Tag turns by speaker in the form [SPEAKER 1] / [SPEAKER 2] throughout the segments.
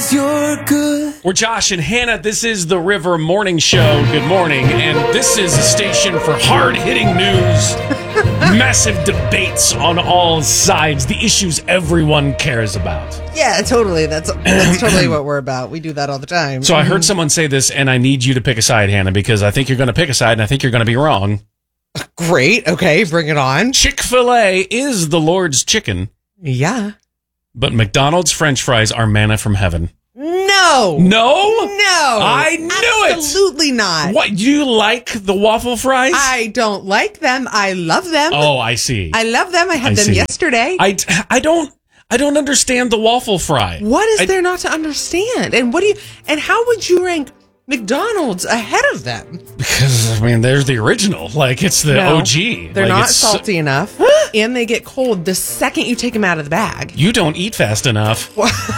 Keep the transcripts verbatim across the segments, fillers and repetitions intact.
[SPEAKER 1] 'cause you're good.
[SPEAKER 2] We're Josh and Hannah. This is the River Morning Show. Good morning. And this is a station for hard-hitting news, massive debates on all sides, the issues everyone cares about.
[SPEAKER 3] Yeah, totally. That's that's totally what we're about. We do that all the time.
[SPEAKER 2] So I heard someone say this, and I need you to pick a side, Hannah, because I think you're going to pick a side, and I think you're going to be wrong.
[SPEAKER 3] Great. Okay, bring it on.
[SPEAKER 2] Chick-fil-A is the Lord's chicken,
[SPEAKER 3] Yeah.
[SPEAKER 2] but McDonald's French fries are manna from heaven.
[SPEAKER 3] No.
[SPEAKER 2] No?
[SPEAKER 3] No.
[SPEAKER 2] I knew it.
[SPEAKER 3] Absolutely not.
[SPEAKER 2] What, you like the waffle fries?
[SPEAKER 3] I don't like them. I love them.
[SPEAKER 2] Oh, I see.
[SPEAKER 3] I love them. I had
[SPEAKER 2] I
[SPEAKER 3] them
[SPEAKER 2] see.
[SPEAKER 3] yesterday.
[SPEAKER 2] I, I don't I don't understand the waffle fry.
[SPEAKER 3] What is
[SPEAKER 2] I,
[SPEAKER 3] there not to understand? And what do you and how would you rank McDonald's ahead of them?
[SPEAKER 2] Because I mean, there's the original. Like it's the
[SPEAKER 3] No,
[SPEAKER 2] O G.
[SPEAKER 3] They're
[SPEAKER 2] like,
[SPEAKER 3] not
[SPEAKER 2] it's,
[SPEAKER 3] salty enough, and they get cold the second you take them out of the bag.
[SPEAKER 2] You don't eat fast enough.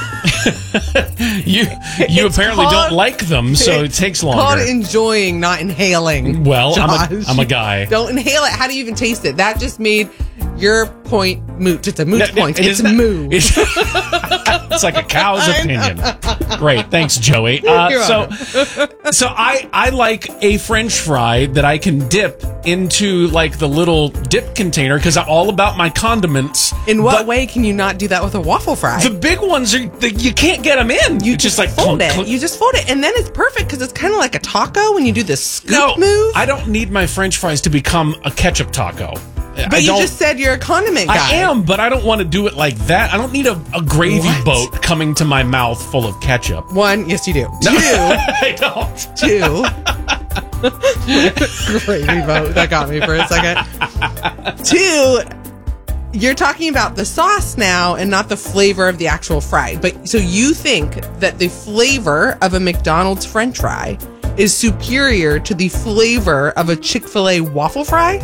[SPEAKER 2] you you
[SPEAKER 3] It's
[SPEAKER 2] apparently
[SPEAKER 3] called-
[SPEAKER 2] don't like them, so it takes longer.
[SPEAKER 3] Called enjoying, not inhaling.
[SPEAKER 2] Well, I'm a,
[SPEAKER 3] Josh.
[SPEAKER 2] I'm a guy.
[SPEAKER 3] Don't inhale it. How do you even taste it? That just made your point moot. It's a moot
[SPEAKER 2] That-
[SPEAKER 3] point.
[SPEAKER 2] it
[SPEAKER 3] It's
[SPEAKER 2] is not-
[SPEAKER 3] moo.
[SPEAKER 2] It's, it's like a cow's opinion. Great, thanks, Joey. Uh,
[SPEAKER 3] You're
[SPEAKER 2] so, so I I like a French fry that I can dip into like the little dip container because I'm all about my condiments.
[SPEAKER 3] In what
[SPEAKER 2] but
[SPEAKER 3] way can you not do that with a waffle fry?
[SPEAKER 2] The big ones are the, you can't get them in.
[SPEAKER 3] you
[SPEAKER 2] It's
[SPEAKER 3] just,
[SPEAKER 2] like
[SPEAKER 3] fold
[SPEAKER 2] clunk,
[SPEAKER 3] it.
[SPEAKER 2] clunk.
[SPEAKER 3] You just fold it, and then it's perfect because it's kind of like a taco when you do this scoop
[SPEAKER 2] No,
[SPEAKER 3] move.
[SPEAKER 2] I don't need my French fries to become a ketchup taco.
[SPEAKER 3] but
[SPEAKER 2] I
[SPEAKER 3] you
[SPEAKER 2] don't,
[SPEAKER 3] just said you're a condiment guy.
[SPEAKER 2] I am, but I don't want to do it like that. I don't need a, a gravy
[SPEAKER 3] What?
[SPEAKER 2] boat coming to my mouth full of ketchup.
[SPEAKER 3] One, yes, you do. Two,
[SPEAKER 2] I don't.
[SPEAKER 3] two. Gravy boat. That got me for a second. Two. You're talking about the sauce now and not the flavor of the actual fry. But so you think that the flavor of a McDonald's French fry is superior to the flavor of a Chick-fil-A waffle fry?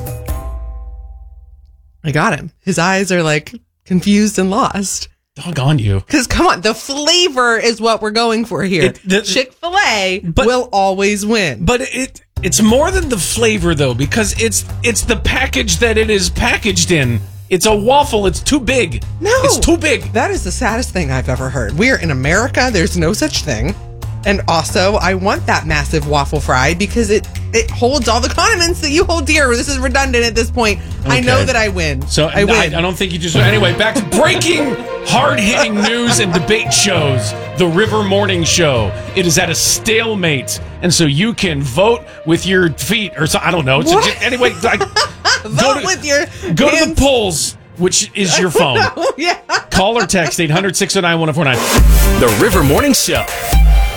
[SPEAKER 3] I got him. His eyes are like confused and lost.
[SPEAKER 2] Doggone you.
[SPEAKER 3] Because come on, the flavor is what we're going for here.
[SPEAKER 2] It- the-
[SPEAKER 3] Chick-fil-A
[SPEAKER 2] But-
[SPEAKER 3] will always win.
[SPEAKER 2] But it it's more than the flavor though, because it's it's the package that it is packaged in. It's a waffle. It's too big.
[SPEAKER 3] No.
[SPEAKER 2] It's too big.
[SPEAKER 3] That is the saddest thing I've ever heard. We are in America. There's no such thing. And also, I want that massive waffle fry because it, it holds all the condiments that you hold dear. This is redundant at this point. I know
[SPEAKER 2] Okay.
[SPEAKER 3] that I win.
[SPEAKER 2] So
[SPEAKER 3] I win.
[SPEAKER 2] I, I don't think you just. Anyway, back to breaking, hard-hitting news and debate shows. The River Morning Show. It is at a stalemate, and so you can vote with your feet, or so I don't know. It's a-
[SPEAKER 3] What?
[SPEAKER 2] anyway, I,
[SPEAKER 3] Vote
[SPEAKER 2] go to,
[SPEAKER 3] with your
[SPEAKER 2] go to the
[SPEAKER 3] hands.
[SPEAKER 2] polls, which is your phone.
[SPEAKER 3] Oh, yeah.
[SPEAKER 2] Call or text eight hundred, six oh nine, one oh four nine.
[SPEAKER 1] The River Morning Show.